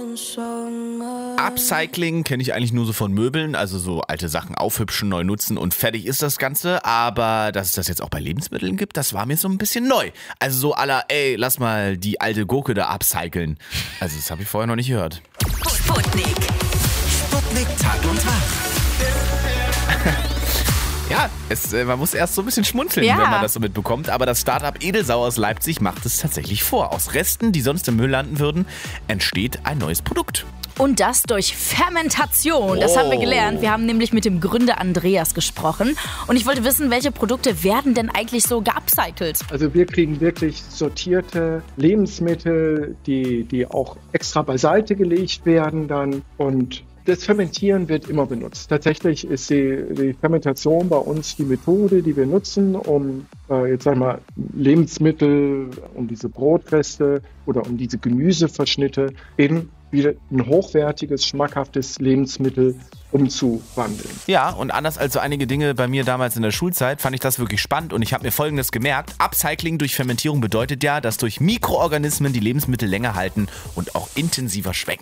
Upcycling kenne ich eigentlich nur so von Möbeln, also so alte Sachen aufhübschen, neu nutzen und fertig ist das Ganze. Aber dass es das jetzt auch bei Lebensmitteln gibt, das war mir so ein bisschen neu. Also so à la, ey, lass mal die alte Gurke da upcyclen. Also das habe ich vorher noch nicht gehört. Sputnik. Sputnik Tag und Tag. Ja, man muss erst so ein bisschen schmunzeln, wenn man das so mitbekommt. Aber das Startup Edelsau aus Leipzig macht es tatsächlich vor. Aus Resten, die sonst im Müll landen würden, entsteht ein neues Produkt. Und das durch Fermentation. Das haben wir gelernt. Wir haben nämlich mit dem Gründer Andreas gesprochen. Und ich wollte wissen, welche Produkte werden denn eigentlich so geupcycelt? Also wir kriegen wirklich sortierte Lebensmittel, die auch extra beiseite gelegt werden dann. Und das Fermentieren wird immer benutzt. Tatsächlich ist die Fermentation bei uns die Methode, die wir nutzen, um jetzt sagen wir Lebensmittel, um diese Brotreste oder um diese Gemüseverschnitte in wieder ein hochwertiges, schmackhaftes Lebensmittel umzuwandeln. Ja, und anders als so einige Dinge bei mir damals in der Schulzeit, fand ich das wirklich spannend und ich habe mir Folgendes gemerkt. Upcycling durch Fermentierung bedeutet ja, dass durch Mikroorganismen die Lebensmittel länger halten und auch intensiver schmecken.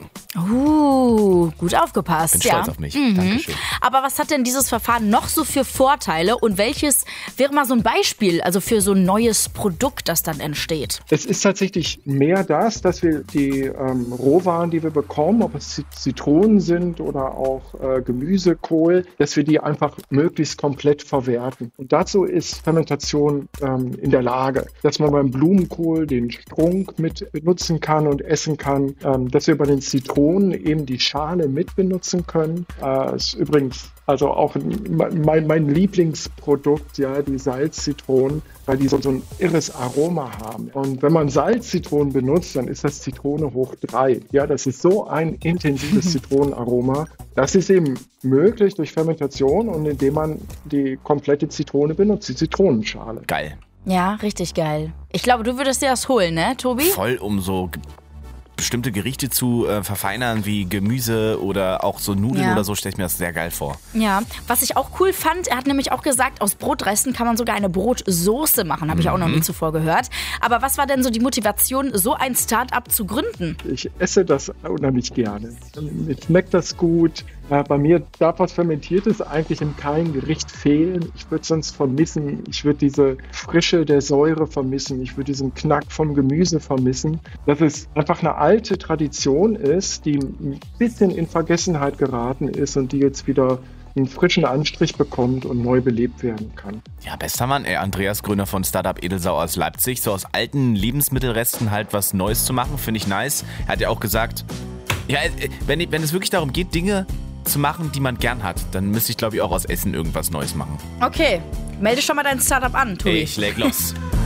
Gut aufgepasst. Bin stolz auf mich. Dankeschön. Aber was hat denn dieses Verfahren noch so für Vorteile und welches wäre mal so ein Beispiel, also für so ein neues Produkt, das dann entsteht? Es ist tatsächlich mehr das, dass wir die Rohwaren, die wir bekommen, ob es Zitronen sind oder auch Gemüse, Kohl, dass wir die einfach möglichst komplett verwerten. Und dazu ist Fermentation in der Lage, dass man beim Blumenkohl den Strunk mit benutzen kann und essen kann, dass wir bei den Zitronen eben die Schale mit benutzen können. Ist übrigens also auch mein Lieblingsprodukt, ja, die Salzzitronen, weil die so ein irres Aroma haben. Und wenn man Salzzitronen benutzt, dann ist das Zitrone hoch 3. Ja, das ist so ein intensives Zitronenaroma. Das ist eben möglich durch Fermentation und indem man die komplette Zitrone benutzt, die Zitronenschale. Geil. Ja, richtig geil. Ich glaube, du würdest dir das holen, ne, Tobi? Voll, um so bestimmte Gerichte zu verfeinern, wie Gemüse oder auch so Nudeln oder so, stelle ich mir das sehr geil vor. Ja, was ich auch cool fand, er hat nämlich auch gesagt, aus Brotresten kann man sogar eine Brotsoße machen, habe ich auch noch nie zuvor gehört. Aber was war denn so die Motivation, so ein Start-up zu gründen? Ich esse das unheimlich gerne. Mir schmeckt das gut. Bei mir darf was Fermentiertes eigentlich in keinem Gericht fehlen. Ich würde es sonst vermissen. Ich würde diese Frische der Säure vermissen. Ich würde diesen Knack vom Gemüse vermissen. Dass es einfach eine alte Tradition ist, die ein bisschen in Vergessenheit geraten ist und die jetzt wieder einen frischen Anstrich bekommt und neu belebt werden kann. Ja, bester Mann, Andreas, Gründer von Startup Edelsau aus Leipzig, so aus alten Lebensmittelresten halt was Neues zu machen, finde ich nice. Er hat ja auch gesagt, ja, wenn es wirklich darum geht, Dinge zu machen, die man gern hat, dann müsste ich, glaube ich, auch aus Essen irgendwas Neues machen. Okay, melde schon mal dein Startup an, Tobi. Ich leg los.